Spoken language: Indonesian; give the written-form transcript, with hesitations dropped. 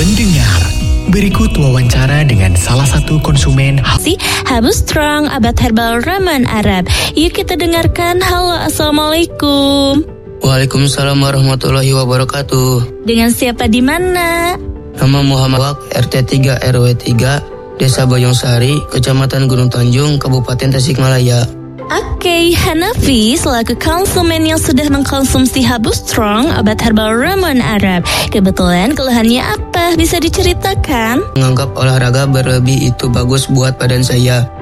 Pendengar, berikut wawancara dengan salah satu konsumen Habus Strong Obat Herbal Ramuan Arab. Yuk kita dengarkan. Halo, Assalamualaikum. Waalaikumsalam warahmatullahi wabarakatuh. Dengan siapa di mana? Nama Muhammad Wak, RT 3 RW 3, Desa Boyongsari, Kecamatan Gunung Tanjung, Kabupaten Tasikmalaya. Oke, Hanafi selaku konsumen yang sudah mengkonsumsi Habus Strong Obat Herbal Ramuan Arab. Kebetulan keluhannya apa? Bisa diceritakan? Menganggap olahraga berlebih itu bagus buat badan saya.